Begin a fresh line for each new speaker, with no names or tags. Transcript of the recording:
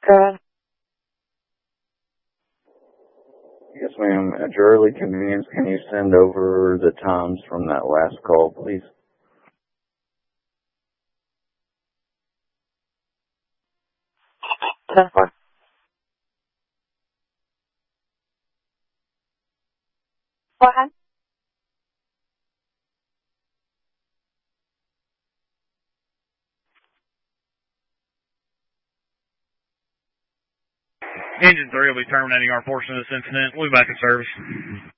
Good.
Yes, ma'am. At your early convenience, can you send over the times from that last call, please?
Ten four. Go ahead.
Engine 3 will be terminating our portion of this incident. We'll be back in service.